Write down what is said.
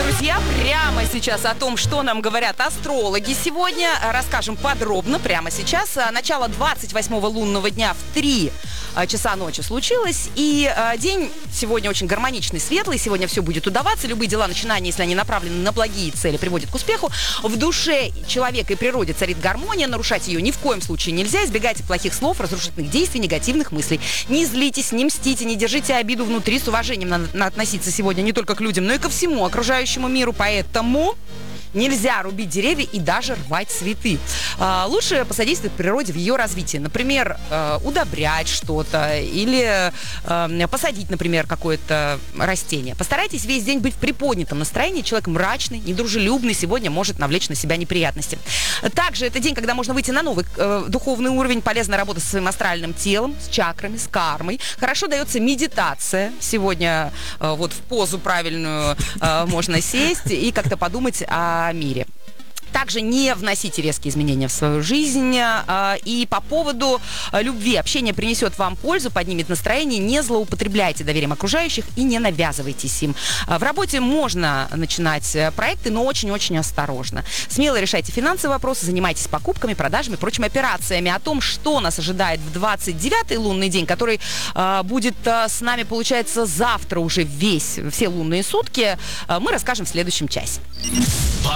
друзья, прямо сейчас о том, что нам говорят астрологи сегодня, расскажем подробно прямо сейчас. Начало 28-го лунного дня в 3 часа ночи случилось, и день сегодня очень гармоничный, светлый, сегодня все будет удаваться, любые дела, начинания, если они направлены на благие цели, приводят к успеху. В душе человека и природе царит гармония, нарушать ее ни в коем случае нельзя, избегайте плохих слов, разрушительных действий, негативных мыслей. Не злитесь, не мстите, не держите обиду внутри, с уважением надо относиться сегодня не только к людям, но и ко всему окружающему миру, поэтому нельзя рубить деревья и даже рвать цветы. Лучше посодействовать природе в ее развитии. Например, удобрять что-то или посадить, например, какое-то растение. Постарайтесь весь день быть в приподнятом настроении. Человек мрачный, недружелюбный сегодня может навлечь на себя неприятности. Также это день, когда можно выйти на новый духовный уровень. Полезно работать со своим астральным телом, с чакрами, с кармой. Хорошо дается медитация. Сегодня вот в позу правильную можно сесть и как-то подумать о мире. Также не вносите резкие изменения в свою жизнь. И по поводу любви. Общение принесет вам пользу, поднимет настроение. Не злоупотребляйте доверием окружающих и не навязывайтесь им. В работе можно начинать проекты, но очень-очень осторожно. Смело решайте финансовые вопросы, занимайтесь покупками, продажами, прочими операциями. О том, что нас ожидает в 29-й лунный день, который будет с нами, получается, завтра уже все лунные сутки, мы расскажем в следующем часе.